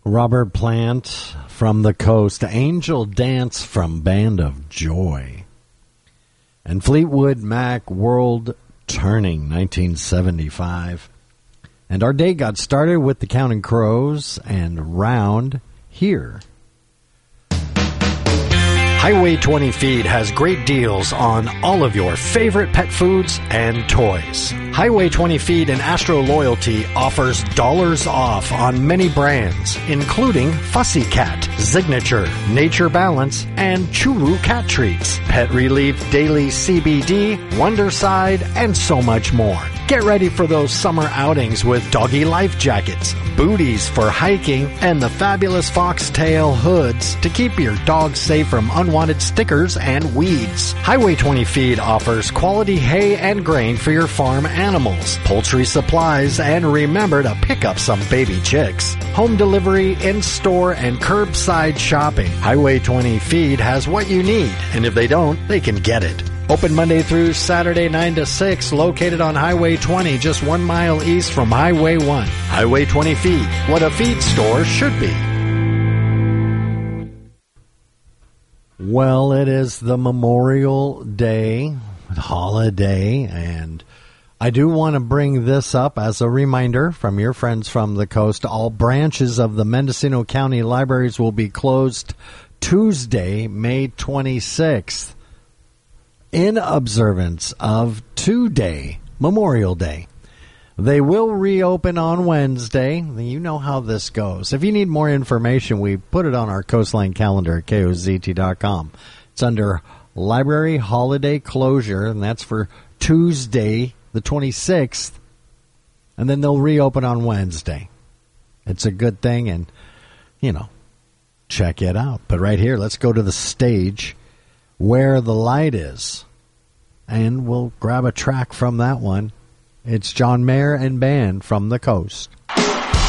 Robert Plant from the Coast, Angel Dance from Band of Joy, and Fleetwood Mac, World Turning, 1975. And our day got started with the Counting Crows and Round Here. Highway 20 Feed has great deals on all of your favorite pet foods and toys. Highway 20 Feed and Astro Loyalty offers dollars off on many brands, including Fussy Cat, Signature, Nature Balance, and Chulu Cat Treats, Pet Relief Daily CBD, Wonderside, and so much more. Get ready for those summer outings with doggy life jackets, booties for hiking, and the fabulous foxtail hoods to keep your dog safe from unwanted stickers and weeds. Highway 20 Feed offers quality hay and grain for your farm animals, poultry supplies, and remember to pick up some baby chicks. Home delivery, in-store, and curbside shopping. Highway 20 Feed has what you need, and if they don't, they can get it. Open Monday through Saturday 9 to 6, located on Highway 20, just 1 mile east from Highway 1. Highway 20 Feed, what a feed store should be. Well, it is the Memorial Day holiday, and I do want to bring this up as a reminder from your friends from the coast. All branches of the Mendocino County libraries will be closed Tuesday, May 26th. In observance of two-day Memorial Day. They will reopen on Wednesday. You know how this goes. If you need more information, we put it on our Coastline calendar at KOZT.com. It's under Library Holiday Closure, and that's for Tuesday, the 26th. And then they'll reopen on Wednesday. It's a good thing, and, check it out. But right here, let's go to the stage Where the Light Is. And we'll grab a track from that one. It's John Mayer and Band from the Coast.